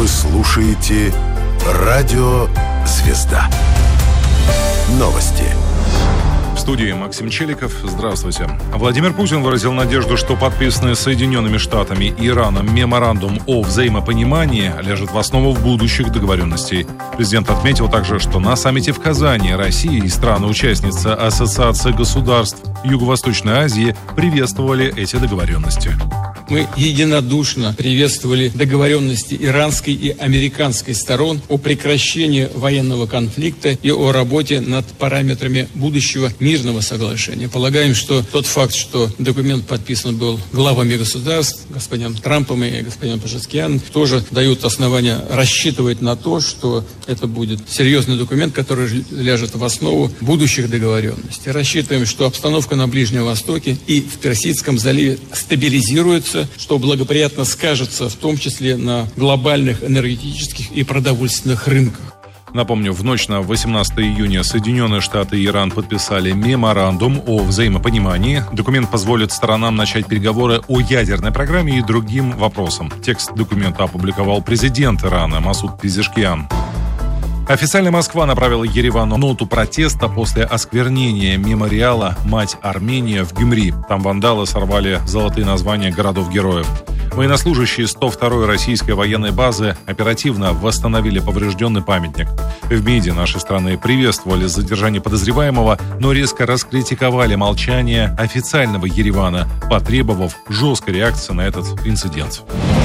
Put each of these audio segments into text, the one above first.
Вы слушаете «Радио Звезда». Новости. В студии Максим Челиков. Здравствуйте. Владимир Путин выразил надежду, что подписанный Соединенными Штатами и Ираном меморандум о взаимопонимании ляжет в основу будущих договоренностей. Президент отметил также, что на саммите в Казани Россия и страны-участницы Ассоциации государств Юго-Восточной Азии приветствовали эти договоренности. Мы единодушно приветствовали договоренности иранской и американской сторон о прекращении военного конфликта и о работе над параметрами будущего мирного соглашения. Полагаем, что тот факт, что документ подписан был главами государств, господином Трампом и господином Пашескияном, тоже дают основания рассчитывать на то, что это будет серьезный документ, который ляжет в основу будущих договоренностей. Рассчитываем, что обстановка на Ближнем Востоке и в Персидском заливе стабилизируется, что благоприятно скажется в том числе на глобальных энергетических и продовольственных рынках. Напомню, в ночь на 18 июня Соединенные Штаты и Иран подписали меморандум о взаимопонимании. Документ позволит сторонам начать переговоры о ядерной программе и другим вопросам. Текст документа опубликовал президент Ирана Масуд Пезешкиан. Официально Москва направила Еревану ноту протеста после осквернения мемориала «Мать Армения» в Гюмри. Там вандалы сорвали золотые названия городов-героев. Военнослужащие 102-й российской военной базы оперативно восстановили поврежденный памятник. В МИДе нашей страны приветствовали задержание подозреваемого, но резко раскритиковали молчание официального Еревана, потребовав жесткой реакции на этот инцидент.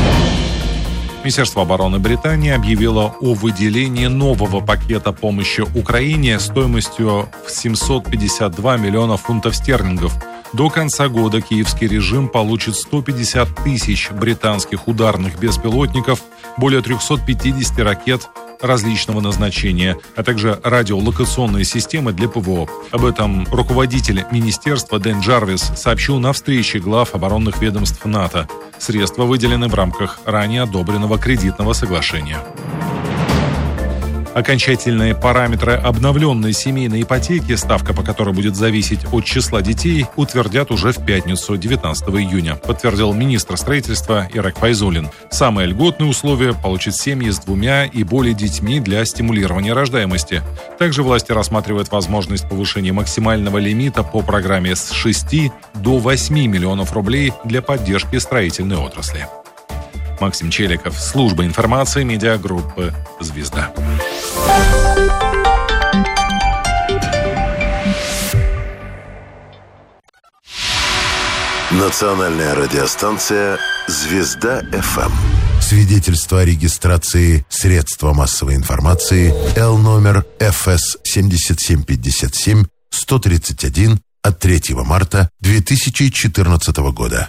Министерство обороны Британии объявило о выделении нового пакета помощи Украине стоимостью в 752 миллиона фунтов стерлингов. До конца года киевский режим получит 150 тысяч британских ударных беспилотников, более 350 ракет различного назначения, а также радиолокационные системы для ПВО. Об этом руководитель министерства Дэн Джарвис сообщил на встрече глав оборонных ведомств НАТО. Средства выделены в рамках ранее одобренного кредитного соглашения. Окончательные параметры обновленной семейной ипотеки, ставка по которой будет зависеть от числа детей, утвердят уже в пятницу, 19 июня, подтвердил министр строительства Ирак Файзуллин. Самые льготные условия получат семьи с 2 и более детьми для стимулирования рождаемости. Также власти рассматривают возможность повышения максимального лимита по программе с 6 до 8 миллионов рублей для поддержки строительной отрасли. Максим Челиков, служба информации медиагруппы «Звезда». Национальная радиостанция «Звезда-ФМ». Свидетельство о регистрации средства массовой информации Л номер ФС 7757-131 от 3 марта 2014 года.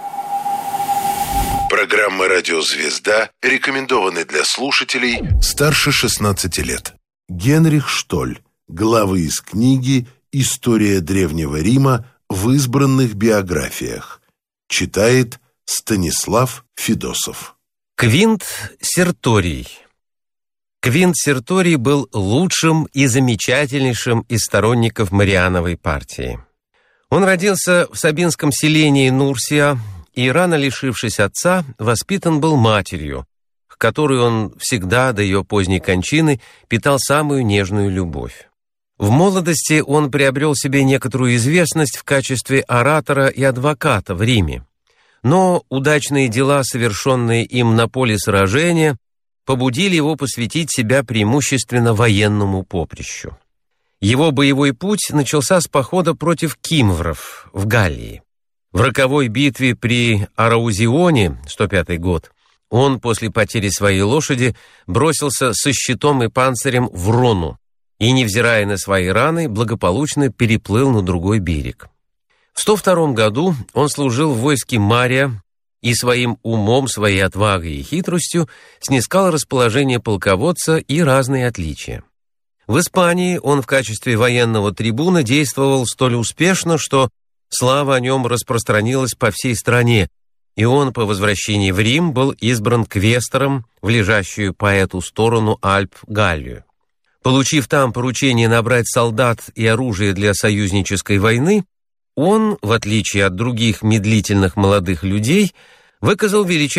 Программа «Радио Звезда» рекомендованы для слушателей старше 16 лет. Генрих Штоль. Главы из книги «История Древнего Рима в избранных биографиях». Читает Станислав Федосов. Квинт Серторий. Квинт Серторий был лучшим и замечательнейшим из сторонников Мариановой партии. Он родился в сабинском селении Нурсия и, рано лишившись отца, воспитан был матерью, к которой он всегда до ее поздней кончины питал самую нежную любовь. В молодости он приобрел себе некоторую известность в качестве оратора и адвоката в Риме, но удачные дела, совершенные им на поле сражения, побудили его посвятить себя преимущественно военному поприщу. Его боевой путь начался с похода против кимвров в Галлии. В роковой битве при Араузионе, 105 год, он после потери своей лошади бросился со щитом и панцирем в Рону и, невзирая на свои раны, благополучно переплыл на другой берег. В 102 году он служил в войске Мария и своим умом, своей отвагой и хитростью снискал расположение полководца и разные отличия. В Испании он в качестве военного трибуна действовал столь успешно, что слава о нем распространилась по всей стране, и он по возвращении в Рим был избран квестором в лежащую по эту сторону Альп Галлию. Получив там поручение набрать солдат и оружие для союзнической войны, он, в отличие от других медлительных молодых людей, выказал величайшее